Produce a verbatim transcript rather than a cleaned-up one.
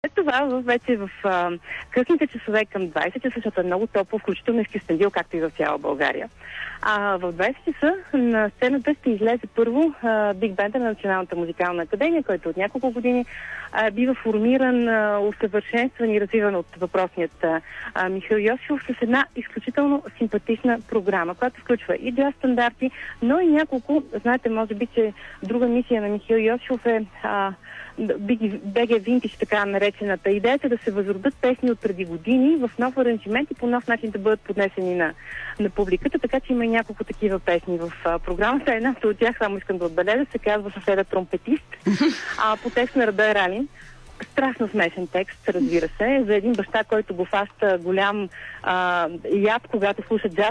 След това вече в а, късните часове към двайсет часа, защото е много топло, включително и в Кюстендил, както и в цяла България. А в двайсет часа на сцената ще излезе първо а, Биг Бенда на Националната музикална академия, който от няколко години а, бива формиран, а, усъвършенстван и развиван от въпросният а, Михаил Йосифов с една изключително симпатична програма, която включва и джаз стандарти, но и няколко, знаете, може би, че друга мисия на Михаил Йосифов е а, би джи Vintage, така наречената. Идеята да се възродят песни от преди години в нов аранжимент и по нов начин да бъдат поднесени на, на публиката, така че има и няколко такива песни в а, програмата. Едната от тях, само искам да отбележа, се казва "Съседа тромпетист", а, по текст на Радой Ралин. Страшно смешен текст, разбира се, за един баща, който го фаща голям а, яд, когато слуша джаз